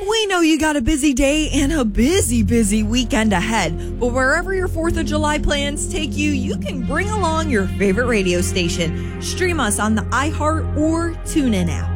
We know you got a busy day and a busy weekend ahead, but wherever your 4th of July plans take you, you can bring along your favorite radio station. Stream us on the iHeart or TuneIn app.